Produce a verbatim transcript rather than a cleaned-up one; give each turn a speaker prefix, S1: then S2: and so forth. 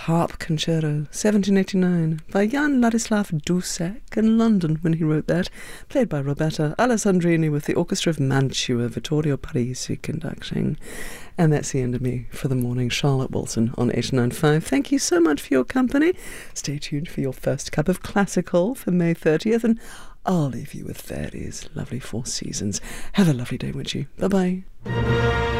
S1: Harp Concerto, seventeen eighty-nine, by Jan Ladislav Dussek in London when he wrote that, played by Roberta Alessandrini with the Orchestra of Mantua, Vittorio Parisi conducting. And that's the end of me for the morning. Charlotte Wilson on eighty-nine point five. Thank you so much for your company. Stay tuned for your first cup of classical for May thirtieth, and I'll leave you with Verdi's lovely Four Seasons. Have a lovely day, won't you? Bye-bye.